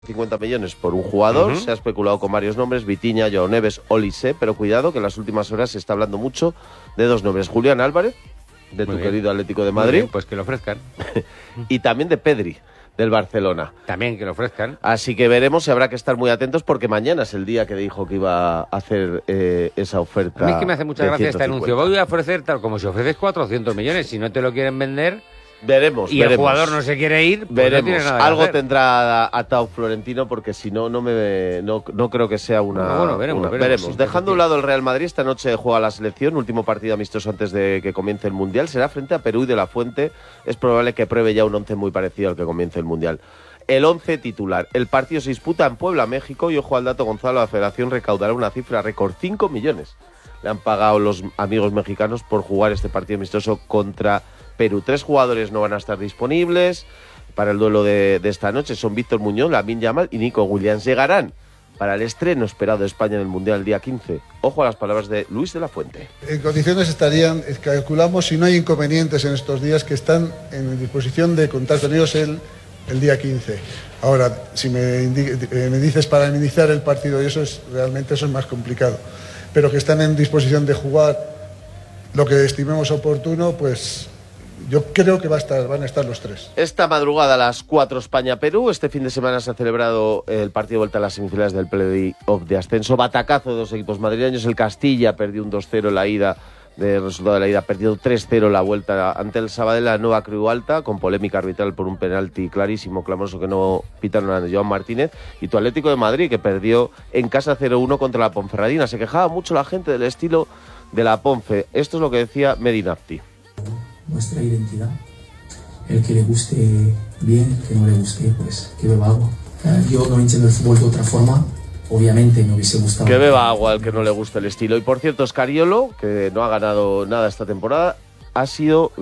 50 millones por un jugador. Se ha especulado con varios nombres: Vitinha, Joao Neves, Olise, pero cuidado que en las últimas horas se está hablando mucho de dos nombres: Julián Álvarez, de tu querido Atlético de Madrid. Bien, pues que lo ofrezcan. Y también de Pedri, del Barcelona. También que lo ofrezcan. Así que veremos, y habrá que estar muy atentos porque mañana es el día que dijo que iba a hacer esa oferta. A mí es que me hace mucha gracia 150. este anuncio. Voy a ofrecer tal como si ofreces 400 millones. Si no te lo quieren vender Veremos. el jugador no se quiere ir, pues veremos. no tiene nada que Algo hacer. tendrá atado Florentino, porque si no, no creo que sea una... Bueno, veremos. Sí, Dejando a un lado el Real Madrid, esta noche juega la selección, último partido amistoso antes de que comience el Mundial. Será frente a Perú y De La Fuente. Es probable que pruebe ya un 11 muy parecido al que comience el Mundial. El 11 titular. El partido se disputa en Puebla, México, y ojo al dato, Gonzalo, la federación recaudará una cifra récord: 5 millones. Le han pagado los amigos mexicanos por jugar este partido amistoso contra Perú. 3 jugadores no van a estar disponibles para el duelo de esta noche. Son Víctor Muñoz, Lamine Yamal y Nico Williams. Llegarán para el estreno esperado de España en el Mundial el día 15. Ojo a las palabras de Luis de la Fuente. En condiciones estarían, calculamos, si no hay inconvenientes en estos días, que están en disposición de contar con ellos el día 15. Ahora, si me dices para iniciar el partido, y eso es más complicado, pero que están en disposición de jugar lo que estimemos oportuno, pues yo creo que van a estar los 3. Esta madrugada a las 4 España-Perú. Este fin de semana se ha celebrado el partido de vuelta a las semifinales del play-off de ascenso. Batacazo de dos equipos madrileños. El Castilla perdió un 2-0 en la ida. De resultado de la ida, perdió 3-0 la vuelta ante el Sabadell, la Nueva Creu Alta, con polémica arbitral por un penalti clarísimo, clamoroso, que no pitaron a Joan Martínez. Y tu Atlético de Madrid, que perdió en casa 0-1 contra la Ponferradina. Se quejaba mucho la gente del estilo de la Ponfe. Esto es lo que decía Medinafti. Nuestra identidad, el que le guste bien, el que no le guste, pues que beba agua. Yo no entiendo el fútbol de otra forma. Obviamente me hubiese gustado que beba agua al que no le gusta el estilo. Y por cierto, Scariolo, que no ha ganado nada esta temporada, ha sido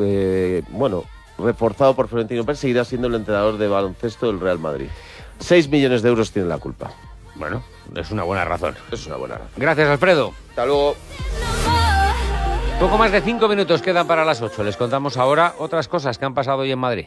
reforzado por Florentino Pérez, seguirá siendo el entrenador de baloncesto del Real Madrid. 6 millones de euros tiene la culpa. Bueno, es una buena razón. Es una buena razón. Gracias, Alfredo. Hasta luego. Poco más de 5 minutos quedan para las 8. Les contamos ahora otras cosas que han pasado hoy en Madrid.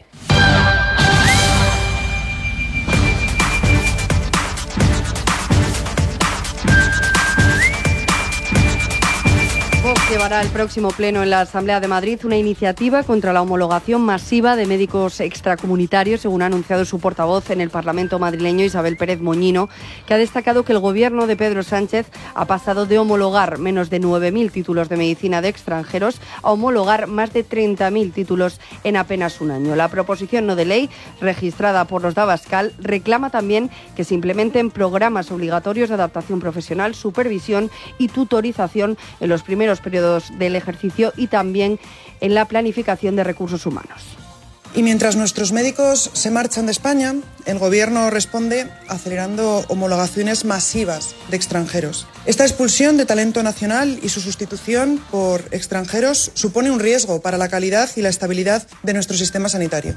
Vox llevará al próximo pleno en la Asamblea de Madrid una iniciativa contra la homologación masiva de médicos extracomunitarios, según ha anunciado su portavoz en el Parlamento madrileño, Isabel Pérez Moñino, que ha destacado que el gobierno de Pedro Sánchez ha pasado de homologar menos de 9.000 títulos de medicina de extranjeros a homologar más de 30.000 títulos en apenas un año. La proposición no de ley, registrada por los de Abascal, reclama también que se implementen programas obligatorios de adaptación profesional, supervisión y tutorización en los primeros periodos del ejercicio y también en la planificación de recursos humanos. Y mientras nuestros médicos se marchan de España, el Gobierno responde acelerando homologaciones masivas de extranjeros. Esta expulsión de talento nacional y su sustitución por extranjeros supone un riesgo para la calidad y la estabilidad de nuestro sistema sanitario.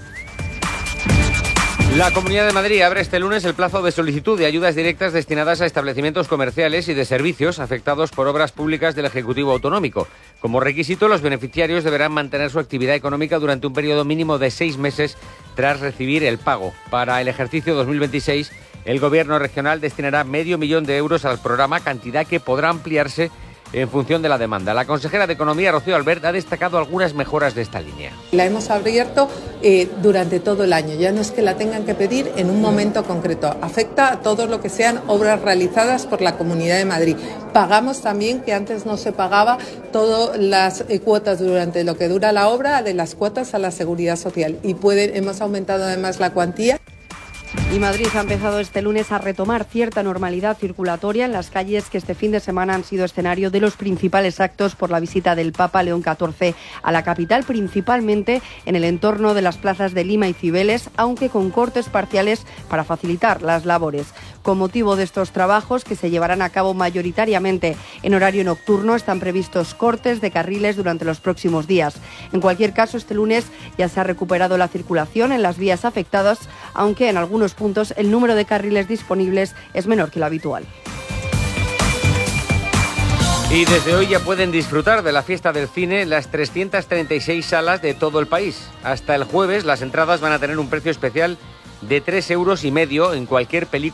La Comunidad de Madrid abre este lunes el plazo de solicitud de ayudas directas destinadas a establecimientos comerciales y de servicios afectados por obras públicas del Ejecutivo Autonómico. Como requisito, los beneficiarios deberán mantener su actividad económica durante un periodo mínimo de 6 meses tras recibir el pago. Para el ejercicio 2026, el Gobierno regional destinará 500.000 de euros al programa, cantidad que podrá ampliarse en función de la demanda. La consejera de Economía, Rocío Albert, ha destacado algunas mejoras de esta línea. La hemos abierto durante todo el año, ya no es que la tengan que pedir en un momento concreto. Afecta a todo lo que sean obras realizadas por la Comunidad de Madrid. Pagamos también, que antes no se pagaba, todas las cuotas durante lo que dura la obra, de las cuotas a la Seguridad Social. Y hemos aumentado además la cuantía. Y Madrid ha empezado este lunes a retomar cierta normalidad circulatoria en las calles que este fin de semana han sido escenario de los principales actos por la visita del Papa León XIV a la capital, principalmente en el entorno de las plazas de Lima y Cibeles, aunque con cortes parciales para facilitar las labores. Con motivo de estos trabajos, que se llevarán a cabo mayoritariamente en horario nocturno, están previstos cortes de carriles durante los próximos días. En cualquier caso, este lunes ya se ha recuperado la circulación en las vías afectadas, aunque en algunos puntos el número de carriles disponibles es menor que lo habitual. Y desde hoy ya pueden disfrutar de la fiesta del cine en las 336 salas de todo el país. Hasta el jueves las entradas van a tener un precio especial de 3,5 € en cualquier película